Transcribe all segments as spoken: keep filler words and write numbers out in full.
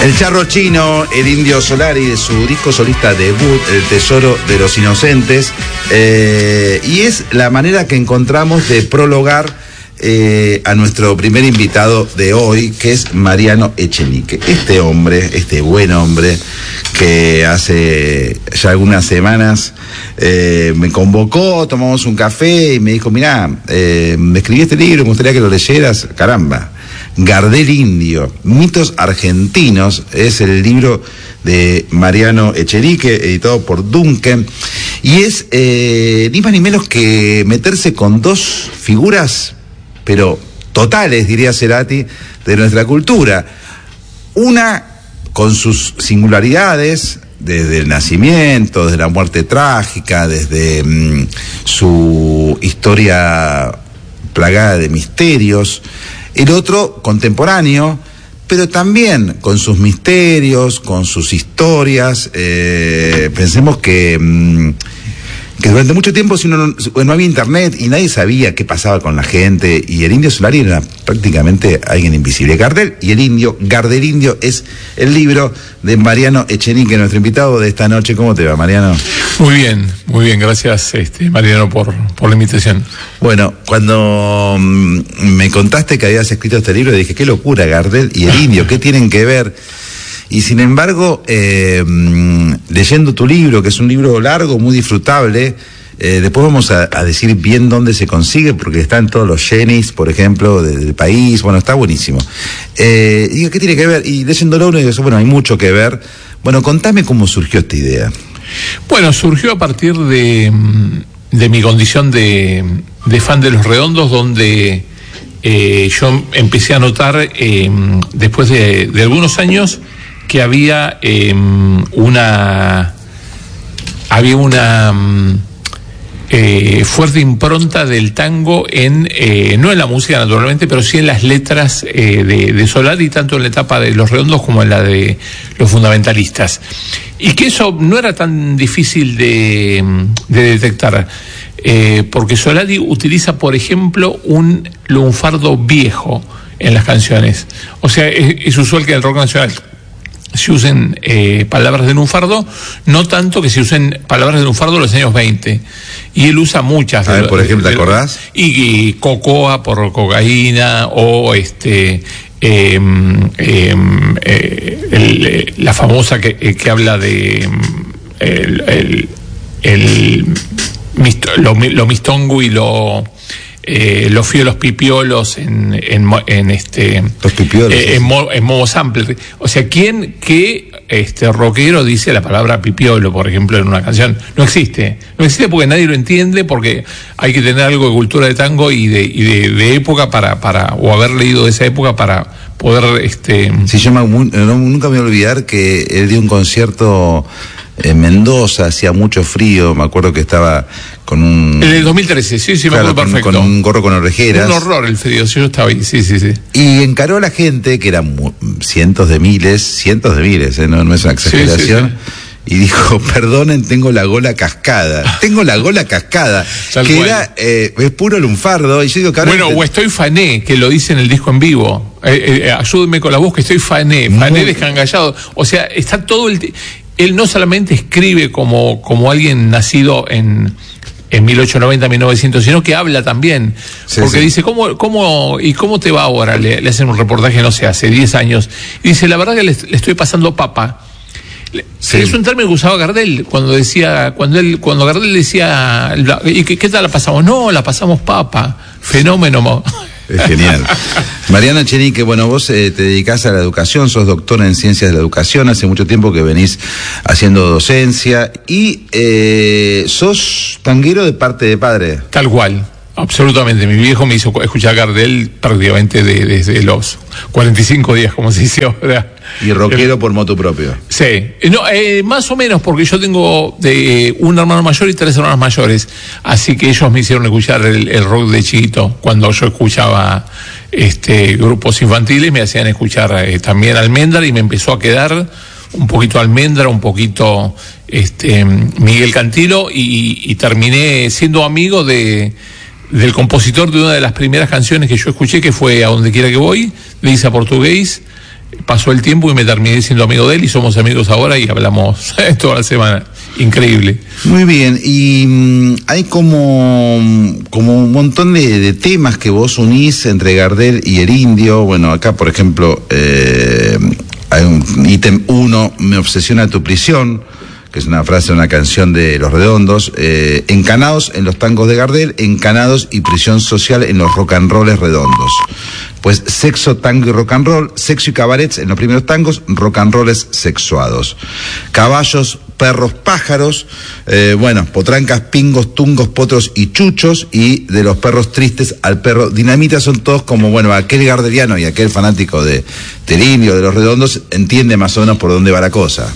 El Charro Chino, el Indio Solari, de su disco solista debut, El Tesoro de los Inocentes, eh, y es la manera que encontramos de prologar eh, a nuestro primer invitado de hoy, que es Mariano Echenique. Este hombre, este buen hombre, que hace ya algunas semanas eh, me convocó, tomamos un café y me dijo, mirá, eh, me escribí este libro, me gustaría que lo leyeras. Caramba. Gardel Indio, mitos argentinos, es el libro de Mariano Echenique, editado por Duncan, y es eh, ni más ni menos que meterse con dos figuras, pero totales, diría Cerati, de nuestra cultura. Una con sus singularidades, desde el nacimiento, desde la muerte trágica, desde mmm, su historia plagada de misterios. El otro contemporáneo, pero también con sus misterios, con sus historias. Eh, pensemos que, mmm, que durante mucho tiempo si uno no, no había internet y nadie sabía qué pasaba con la gente, y el Indio Solari era prácticamente alguien invisible. Gardel y el Indio, Gardel Indio, es el libro de Mariano Echenique, nuestro invitado de esta noche. ¿Cómo te va, Mariano? Muy bien, muy bien, gracias, este, Mariano, por, por la invitación. Bueno, cuando mmm, me contaste que habías escrito este libro, dije, qué locura, Gardel y el Indio, ¿qué tienen que ver? Y sin embargo, eh, mmm, leyendo tu libro, que es un libro largo, muy disfrutable, eh, después vamos a, a decir bien dónde se consigue, porque está en todos los Genis, por ejemplo, de, del país. Bueno, está buenísimo. Eh, digo, ¿qué tiene que ver? Y leyéndolo uno digo, bueno, hay mucho que ver. Bueno, contame cómo surgió esta idea. Bueno, surgió a partir de, de mi condición de, de fan de Los Redondos, donde eh, yo empecé a notar, eh, después de, de algunos años, que había eh, una había una eh, fuerte impronta del tango en eh, no en la música naturalmente, pero sí en las letras eh, de, de Solari, tanto en la etapa de Los Redondos como en la de Los Fundamentalistas, y que eso no era tan difícil de, de detectar, eh, porque Solari utiliza, por ejemplo, un lunfardo viejo en las canciones. O sea, es, es usual que en el rock nacional se usen eh, palabras de lunfardo, no tanto que se usen palabras de lunfardo de los años veinte. Y él usa muchas. A ver, por ejemplo, ¿te acordás? Y, y cocoa por cocaína, o este eh, eh, eh, el, la famosa que, que habla de el, el, el misto, lo, lo mistongo y lo Eh, los fiolos pipiolos en, en, en este los pipiolos, eh, en, mo, en modo sampler. O sea, ¿quién que este rockero dice la palabra pipiolo, por ejemplo, en una canción? No existe. No existe porque nadie lo entiende, porque hay que tener algo de cultura de tango y de, y de, de época para, para, o haber leído de esa época para poder este. Sí, yo me, no, nunca me voy a olvidar que él dio un concierto en Mendoza, hacía mucho frío, me acuerdo que estaba con un... En el dos mil trece, sí, sí, claro, me acuerdo perfecto. Con un gorro con orejeras. Un horror el frío, yo estaba ahí, sí, sí, sí. Y encaró a la gente, que eran cientos de miles, cientos de miles, ¿eh? no, no es una exageración, sí, sí, sí. Y dijo, perdonen, tengo la gola cascada. Tengo la gola cascada. Tal que cual. Era eh, es puro lunfardo. Y yo digo, bueno, o estoy fané, que lo dice en el disco en vivo. Eh, eh, ayúdenme con la voz, que estoy fané. Fané Muy... descangallado. O sea, está todo el... T- Él no solamente escribe como, como alguien nacido en, en mil ochocientos noventa, mil novecientos, sino que habla también. Sí, porque sí. dice, ¿cómo, cómo, ¿y cómo te va ahora? Le, le hacen un reportaje, no sé, hace diez años. Y dice, la verdad que le, le estoy pasando papa. Sí. Es un término que usaba Gardel cuando decía, cuando él, cuando Gardel decía, ¿y qué, qué tal la pasamos? No, la pasamos papa. Fenómeno. Es genial. Mariano Echenique, bueno, vos eh, te dedicás a la educación, sos doctora en ciencias de la educación, hace mucho tiempo que venís haciendo docencia y eh, sos tanguero de parte de padre. Tal cual, absolutamente. Mi viejo me hizo escuchar Gardel prácticamente de, desde los cuarenta y cinco días, como se dice ahora. Y rockero por motu propio. Sí, no, eh, más o menos, porque yo tengo de un hermano mayor y tres hermanos mayores, así que ellos me hicieron escuchar el, el rock de chiquito. Cuando yo escuchaba este grupos infantiles, me hacían escuchar eh, también Almendra, y me empezó a quedar un poquito Almendra, un poquito este Miguel Cantilo, y, y terminé siendo amigo de del compositor de una de las primeras canciones que yo escuché, que fue A Donde Quiera Que Voy, de Isa Portugués. pasó el tiempo y me terminé siendo amigo de él y somos amigos ahora y hablamos toda la semana. Increíble. Muy bien, y mmm, hay como, como un montón de, de temas que vos unís entre Gardel y el Indio. Bueno, acá por ejemplo eh, hay un ítem uno, me obsesiona tu prisión, que es una frase de una canción de Los Redondos, eh, encanados en los tangos de Gardel, encanados y prisión social en los rock and rolls redondos. Pues sexo, tango y rock and roll, sexo y cabarets en los primeros tangos, rock and rolls sexuados. Caballos, perros, pájaros, eh, bueno, potrancas, pingos, tungos, potros y chuchos, y de los perros tristes al perro dinamita, son todos como, bueno, aquel gardeliano y aquel fanático de, del Indio, de Los Redondos, entiende más o menos por dónde va la cosa.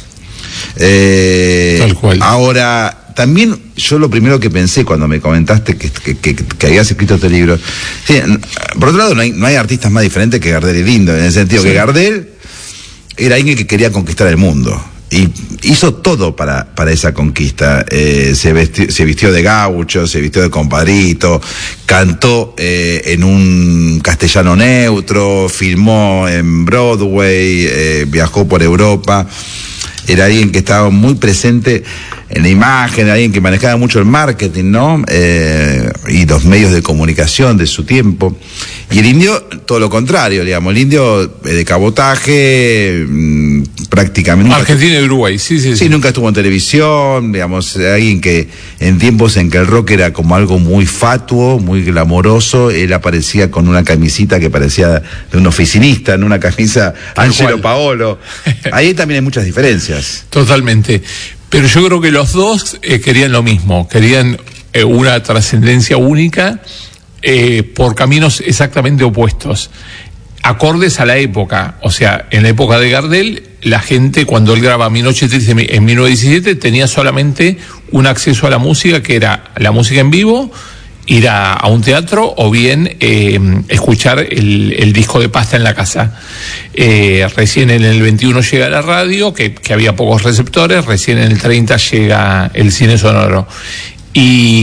Eh, Tal cual. Ahora, también yo lo primero que pensé cuando me comentaste que, que, que, que habías escrito este libro, sí, por otro lado no hay, no hay artistas más diferentes que Gardel y Lindo, en el sentido sí. que Gardel era alguien que quería conquistar el mundo y hizo todo para, para esa conquista. Eh, se, vestió, se vistió de gaucho, se vistió de compadrito, cantó eh, en un castellano neutro, filmó en Broadway, eh, viajó por Europa. Era alguien que estaba muy presente en la imagen, alguien que manejaba mucho el marketing, ¿no? Eh, y los medios de comunicación de su tiempo. Y el Indio, todo lo contrario, digamos, el Indio eh, de cabotaje, mmm, prácticamente... Argentina y Uruguay, sí, sí, sí. Sí, nunca estuvo en televisión, digamos, alguien que en tiempos en que el rock era como algo muy fatuo, muy glamoroso, él aparecía con una camisita que parecía de un oficinista, en una camisa Angelo Paolo. Ahí también hay muchas diferencias. Totalmente. Pero yo creo que los dos eh, querían lo mismo, querían eh, una trascendencia única eh, por caminos exactamente opuestos, acordes a la época. O sea, en la época de Gardel, la gente cuando él graba Mi Noche Triste en mil novecientos diecisiete tenía solamente un acceso a la música, que era la música en vivo, ir a, a un teatro o bien eh, escuchar el, el disco de pasta en la casa. Eh, recién en el veintiuno llega la radio, que, que había pocos receptores, recién en el treinta llega el cine sonoro. Y,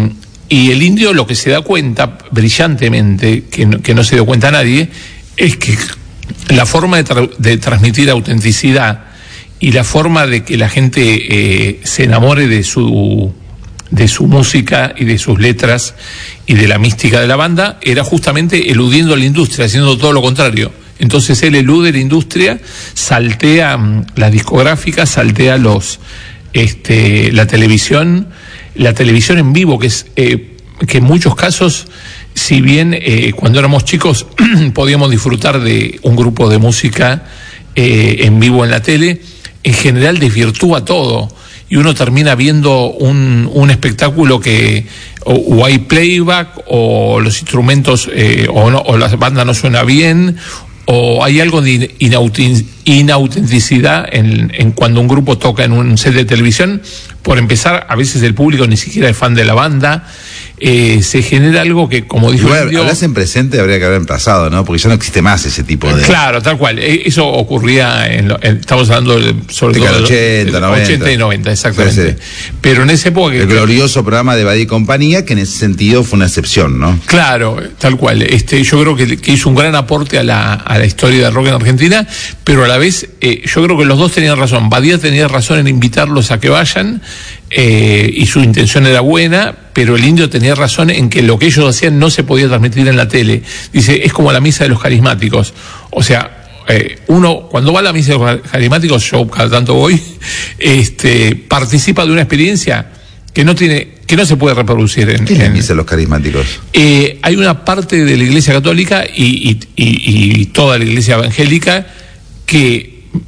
y el Indio lo que se da cuenta brillantemente, que no, que no se dio cuenta nadie, es que la forma de, tra- de transmitir autenticidad y la forma de que la gente eh, se enamore de su... de su música y de sus letras y de la mística de la banda, era justamente eludiendo la industria, haciendo todo lo contrario. Entonces él elude la industria, saltea um, las discográficas, saltea los este, la televisión, la televisión en vivo, que es eh, que en muchos casos, si bien eh, cuando éramos chicos podíamos disfrutar de un grupo de música eh, en vivo en la tele, en general desvirtúa todo. Y uno termina viendo un, un espectáculo que o, o hay playback, o los instrumentos, eh, o, no, o la banda no suena bien, o hay algo de inautin, inautenticidad en, en cuando un grupo toca en un set de televisión. Por empezar, a veces el público ni siquiera es fan de la banda. Eh, se genera algo que, como dijo Igual, el Indio, hablas en presente, habría que haber en pasado, ¿no? Porque ya no existe más ese tipo de... Claro, tal cual. Eso ocurría, en, lo, en estamos hablando de, sobre de todo ochenta, noventa. ochenta y noventa, exactamente. Sí, sí. Pero en esa época... El que, glorioso programa de Badía y Compañía, que en ese sentido fue una excepción, ¿no? Claro, tal cual. Este, yo creo que, que hizo un gran aporte a la, a la historia del rock en Argentina, pero a la vez, eh, yo creo que los dos tenían razón. Badía tenía razón en invitarlos a que vayan, eh, y su intención era buena, pero el Indio tenía razón en que lo que ellos hacían no se podía transmitir en la tele. Dice, es como la misa de los carismáticos. O sea, eh, uno cuando va a la misa de los carismáticos, yo cada tanto voy, este, participa de una experiencia que no tiene, que no se puede reproducir en... ¿Qué es la en, misa de los carismáticos? Eh, hay una parte de la Iglesia Católica y, y, y, y toda la Iglesia Evangélica que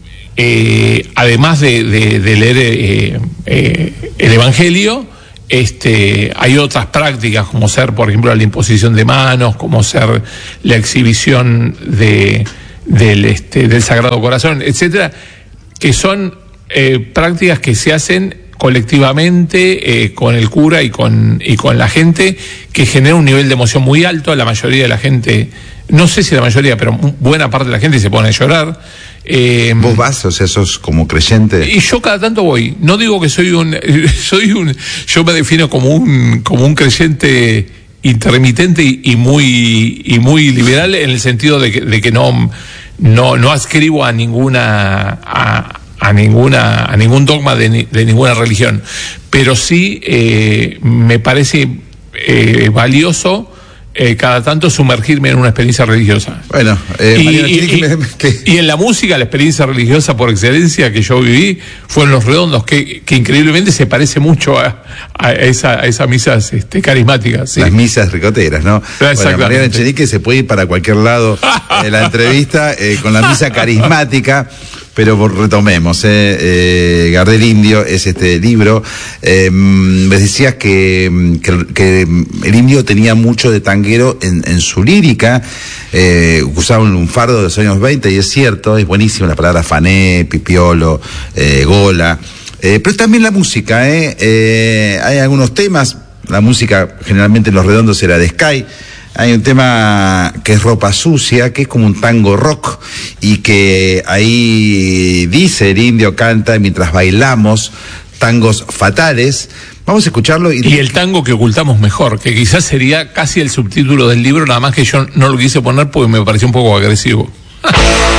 Eh, además de, de, de leer eh, eh, el Evangelio, este, hay otras prácticas, como ser, por ejemplo, la imposición de manos, como ser la exhibición de, del, este, del Sagrado Corazón, etcétera, que son eh, prácticas que se hacen colectivamente eh, con el cura y con, y con la gente, que genera un nivel de emoción muy alto. La mayoría de la gente, no sé si la mayoría, pero buena parte de la gente se pone a llorar. Eh, ¿Vos vas? O sea, sos como creyente. Y yo cada tanto voy. No digo que soy un, soy un, yo me defino como un, como un creyente intermitente y, y muy, y muy liberal, en el sentido de que, de que no, no, no adscribo a ninguna, a, a ninguna, a ningún dogma de, de ninguna religión, pero sí eh, me parece eh, valioso Eh, cada tanto sumergirme en una experiencia religiosa. Bueno, eh, y, Mariano, y, que y, me, que... y en la música, la experiencia religiosa por excelencia que yo viví fue en Los Redondos, que, que increíblemente se parece mucho a, a, esa, a esas misas este, carismáticas. ¿Sí? Las misas ricoteras, ¿no? Bueno, Mariano Echenique se puede ir para cualquier lado de la entrevista eh, con la misa carismática. Pero retomemos, eh, eh, Gardel Indio es este libro. Eh, me decías que, que, que el Indio tenía mucho de tanguero en, en su lírica, eh, usaba un lunfardo de los años veinte, y es cierto, es buenísimo la palabra fané, pipiolo, eh, gola, eh, pero también la música, eh, eh, hay algunos temas, la música generalmente en Los Redondos era de Sky. Hay un tema que es Ropa Sucia, que es como un tango rock, y que ahí dice el Indio, canta mientras bailamos tangos fatales. Vamos a escucharlo. Y, y el tango que ocultamos mejor, que quizás sería casi el subtítulo del libro, nada más que yo no lo quise poner porque me pareció un poco agresivo.